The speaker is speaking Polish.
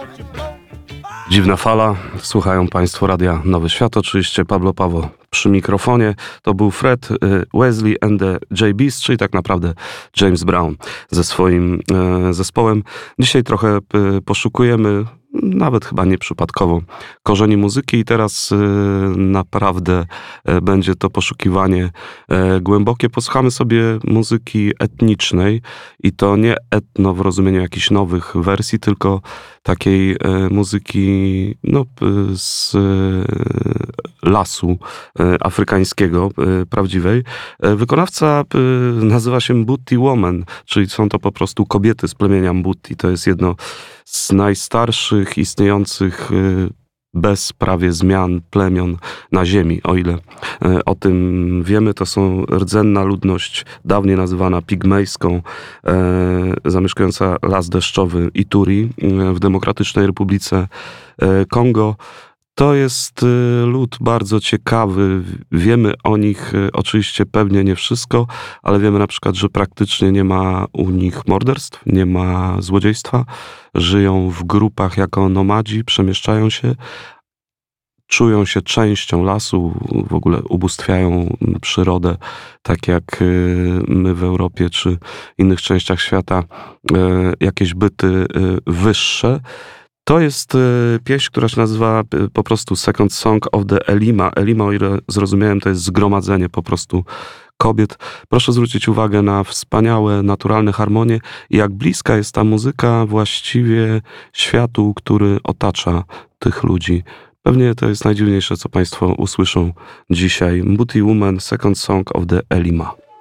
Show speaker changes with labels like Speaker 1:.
Speaker 1: Dziwna fala. Słuchają Państwo Radia Nowy Świat. Oczywiście Pablo Paweł przy mikrofonie. To był Fred Wesley and the JBs, czyli tak naprawdę James Brown ze swoim zespołem. Dzisiaj trochę poszukujemy, nawet chyba nieprzypadkowo, korzeni muzyki i teraz naprawdę będzie to poszukiwanie głębokie. Posłuchamy sobie muzyki etnicznej i to nie etno w rozumieniu jakichś nowych wersji, tylko takiej muzyki z lasu afrykańskiego, prawdziwej. Wykonawca nazywa się Mbuti Woman, czyli są to po prostu kobiety z plemienia Mbuti. To jest jedno z najstarszych istniejących bez prawie zmian plemion na ziemi. O ile o tym wiemy, to są rdzenna ludność, dawniej nazywana pigmejską, zamieszkująca las deszczowy Ituri w Demokratycznej Republice Kongo. To jest lud bardzo ciekawy. Wiemy o nich oczywiście pewnie nie wszystko, ale wiemy na przykład, że praktycznie nie ma u nich morderstw, nie ma złodziejstwa. Żyją w grupach jako nomadzi, przemieszczają się, czują się częścią lasu, w ogóle ubóstwiają przyrodę, tak jak my w Europie czy innych częściach świata, jakieś byty wyższe. To jest pieśń, która się nazywa po prostu Second Song of the Elima. Elima, o ile zrozumiałem, to jest zgromadzenie po prostu kobiet. Proszę zwrócić uwagę na wspaniałe, naturalne harmonie i jak bliska jest ta muzyka właściwie światu, który otacza tych ludzi. Pewnie to jest najdziwniejsze, co Państwo usłyszą dzisiaj. Mbuti Woman, Second Song of the Elima.